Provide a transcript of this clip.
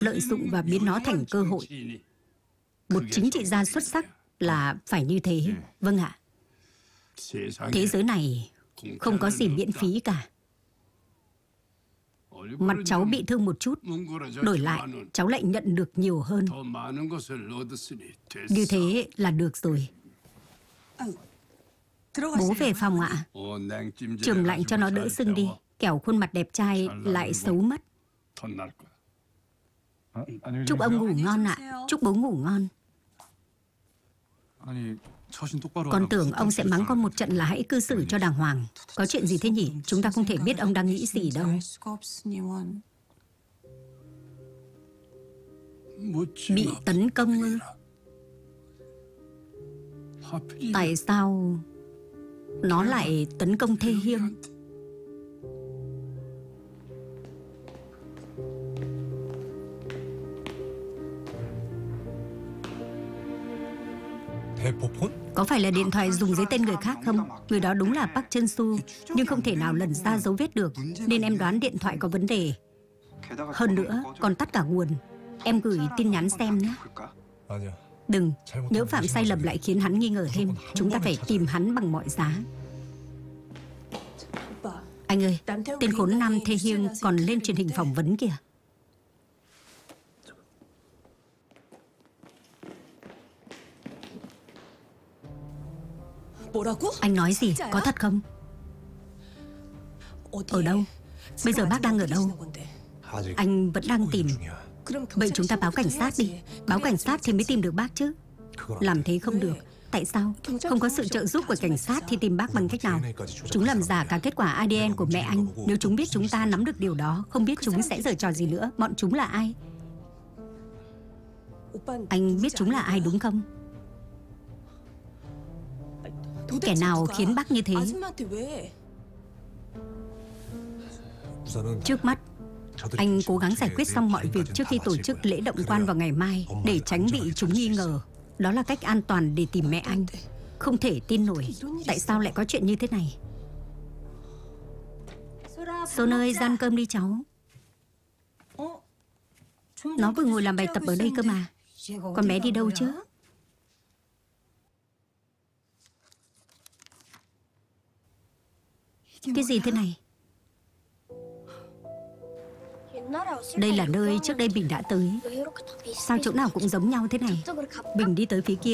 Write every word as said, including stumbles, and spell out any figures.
lợi dụng và biến nó thành cơ hội. Một chính trị gia xuất sắc là phải như thế. Vâng ạ. Thế giới này không có gì miễn phí cả. Mặt cháu bị thương một chút, đổi lại cháu lại nhận được nhiều hơn. Như thế là được rồi. Bố về phòng ạ. Chườm lạnh cho nó đỡ sưng đi, kẻo khuôn mặt đẹp trai lại xấu mất. Chúc ông ngủ ngon ạ. Chúc bố ngủ ngon. Con tưởng ông sẽ mắng con một trận là hãy cư xử cho đàng hoàng. Có chuyện gì thế nhỉ? Chúng ta không thể biết ông đang nghĩ gì đâu. Bị tấn công ư? Tại sao nó lại tấn công Thê Hiêng? Có phải là điện thoại dùng dưới tên người khác không? Người đó đúng là Park Chun-su, nhưng không thể nào lần ra dấu vết được, nên em đoán điện thoại có vấn đề. Hơn nữa, còn tắt cả nguồn. Em gửi tin nhắn xem nhé. Đừng, nếu phạm sai lầm lại khiến hắn nghi ngờ thêm. Chúng ta phải tìm hắn bằng mọi giá. Anh ơi, tên khốn nam Thê Hiêng còn lên truyền hình phỏng vấn kìa. Anh nói gì? Có thật không? Ở đâu? Bây giờ bác đang ở đâu? Anh vẫn đang tìm. Vậy chúng ta báo cảnh sát đi. Báo cảnh sát thì mới tìm được bác chứ. Làm thế không được. Tại sao? Không có sự trợ giúp của cảnh sát thì tìm bác bằng cách nào? Chúng làm giả cả kết quả a đê en của mẹ anh. Nếu chúng biết chúng ta nắm được điều đó, không biết chúng sẽ giở trò gì nữa. Bọn chúng là ai? Anh biết chúng là ai đúng không? Kẻ nào khiến bác như thế? Trước mắt, anh cố gắng giải quyết xong mọi việc trước khi tổ chức lễ động quan vào ngày mai, để tránh bị chúng nghi ngờ. Đó là cách an toàn để tìm mẹ anh. Không thể tin nổi. Tại sao lại có chuyện như thế này? Son ơi, ra ăn cơm đi cháu. Nó vừa ngồi làm bài tập ở đây cơ mà. Con bé đi đâu chứ? Cái gì thế này? Đây là nơi trước đây Bình đã tới. Sao chỗ nào cũng giống nhau thế này? Bình đi tới phía kia